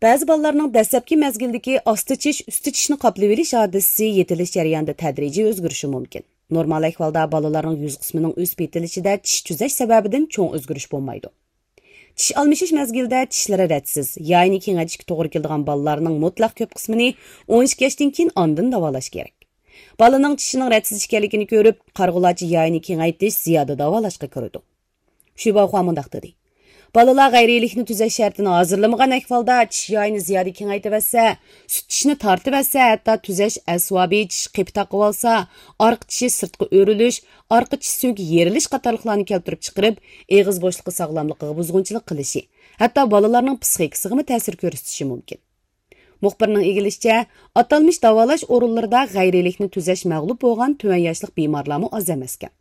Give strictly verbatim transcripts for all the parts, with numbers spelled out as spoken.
Ba'zi bolalarning dastlabki mezgildagi osti tish, usti tishni qoplayverish hodisasi yetilish jarayonida tadrijiy o'zgarishi mumkin. Normal ahvolda bolalarning yuz qismining o'sib yetilishida tish tuzash sababidan cho'ng o'zgarish bo'lmaydi. Tish almashish mezgilida tishlari radsiz, yayni kengaytishga to'g'ri keladigan bolalarning mutlaq ko'p qismini o'n ikki yoshdan keyin ondan davolash kerak. Bolaning tishining radsiz ekanligini ko'rib, qarg'ulachi yayni kengaytish ziyoda davolashga kiradi. Shu bois mundaq dedi. Balalar g'ayrilikni tuzash shartini hozirlamagan ahvolda tish yoyini ziyoda kengaytirsa, sut tishni tortibsa, hatto tuzash asvabi tish qip taqib olsa, orqa tishi sirtqa o'rilish, orqa tish so'ngi yerilish qatorliqlarni keltirib chiqarib, eg'iz bo'shliqi sog'lomligiga buzg'unchilik qilishi, hatto bolalarning psixikasiga ta'sir ko'rsatishi mumkin. Muxbirning egilishicha, atalmish davolash o'rinlarida g'ayrilikni tuzash mag'lub bo'lgan tuvan yoshlik bemorlarmi oz emas ekan.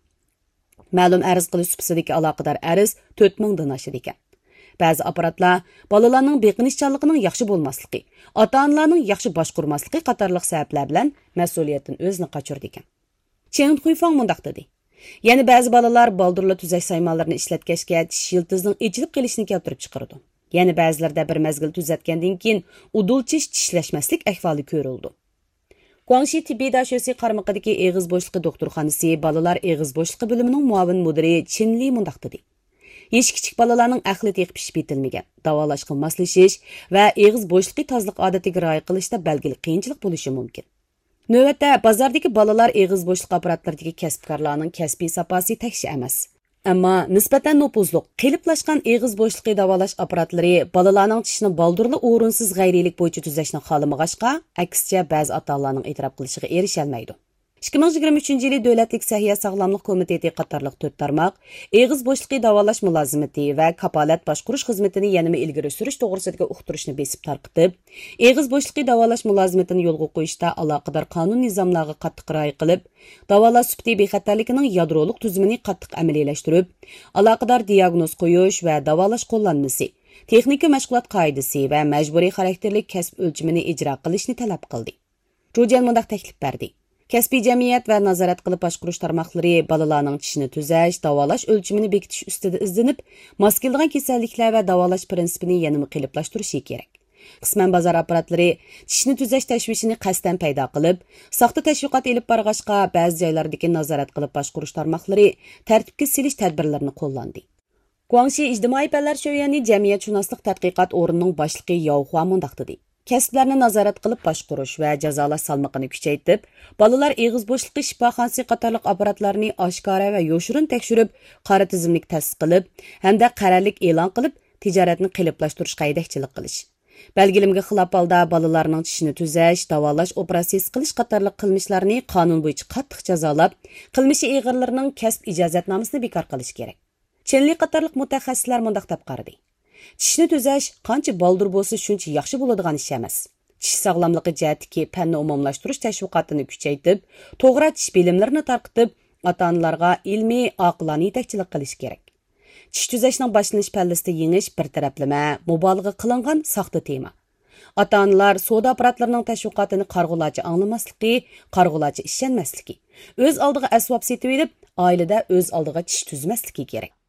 Ma'lum arz qilish supisidagi aloqador arz to'rt ming dan oshadi ekan. Ba'zi apparatlar bolalarning beqinishchanligining yaxshi bo'lmasligi, ota-onalarning yaxshi boshqurmasligi qatorliq sabablar bilan mas'uliyatdan o'zini qochirdi ekan. Chen Huifang mundaq dedi. Yana ba'zi bolalar baldurla tuzash saymonlarini ishlatgachga tish yiltizining echilib qolishini keltirib chiqardi. Yana ba'zilarda bir mezgil tuzatgandan keyin udulchish tishlashmaslik ahvoli ko'rildi. Guangxi tibbiy dashosi qarmaqidagi eg'iz bo'shliqi doktorxonasi bolalar eg'iz bo'shliqi bo'limining muavin mudiri Chen Li mundaq dedi. Yeş kichik bolalarning aqli teqib pishib yetilmagan, davolashga moslashish va eg'iz bo'shliqi tozliq odatiga rioya qilishda belgili qiyinchilik bo'lishi mumkin. Navbatda bozordagi bolalar eg'iz bo'shliq apparatlaridagi kasbkorlarning kasbiy saposi tekshi emas. Ammo nisbatan nopuzliq, qiliplashgan eg'iz bo'shliqi davolash apparatlari bolalarning tishini baldurli o'rinsiz g'ayrilik bo'yicha tuzashni xohlamag'achqa, aksicha ba'zi ota-onalarning e'tirof qilishiga erisholmaydi. ikki ming yigirma uchinchi yili Davlatlik Sahiyya sog'lomlik komiteti qatorliq to'rt tarmoq eg'iz bo'shliqi davolash mulozimati va kapolat boshqarish xizmatini yanada ilgari surish to'g'risidagi uqtirishni besib tarqitib, eg'iz bo'shliqi davolash mulozimatini yo'lga qo'yishda aloqador qonun nizomlariga qattiq rioya qilib, davolash sufti bexatarligining yadroliq tuzumini qattiq amaliyalashtirib, aloqador diagnoz qo'yish va davolash qo'llanmasi, texnika mashg'ulot qoidasi va majburiy xarakterli kasb o'lchimini ijro qilishni talab qildi. Jo'jan mundaq taklif berdi. Kasbiy jamiyat va nazorat qilib boshqarish tarmoqlari bolalarning tishini tuzash, davolash o'lchimini bekitish ustida izlanib, mos keladigan kasalliklar va davolash prinsipini yanada qiliplash kerak. Qisman bozor apparatlari tishni tuzash tashvishini qasddan paydo qilib, soxta tashviqot elib borg'ashqa ba'zi joylardagi nazorat qilib boshqarish tarmoqlari tartibga solish tadbirlarini qo'llandi. Guangxi ijtimoiy fanlar sho'yani jamiyatshunoslik tadqiqot o'rnining boshlig'i Yao Hua mundaq dedi. Kasblarni nazorat qilib boshqarish va jazolash salmoqini kuchaytirib, bolalar eg'iz bo'shliqi shifoxonasi qatorliq apparatlarni oshkora va yoshirin tekshirib, qora tizimlik ta'sis qilib, hamda qarorlik e'lon qilib, tijoratni qiliplashtirishga haydakchilik qilish. Belgilimga xilof holda bolalarning tishini tuzash, davolash operatsiyasi qilish qatorliq qilmishlarni qonun bo'yicha qattiq jazolab, qilmishi ig'irlarning kasb ijozatnomasini bekor qilish kerak. Chenli qatorliq mutaxassislar mundaq deb qaradi. Tishni tuzash qancha baldur bo'lsa shuncha yaxshi bo'ladigan ish emas. Tish sog'lomligi jihatdagi fanni umumlashtirish tashviqotini kuchaytirib, to'g'ri tish bilimlarini tarqitib, ota-onalarga ilmiy, oqilona yetakchilik qilish kerak. Tish tuzashning boshlanish pallasida yengish bir taraflama, mubolag'a qilingan soxta tema. Ota-onalar savdo apparatlarining tashviqotini qarg'ulachi anglamasligi, qarg'ulachi ishonmasligi, o'z oldiga asbob setib olib, oilada o'z oldiga tish tuzmasligi kerak.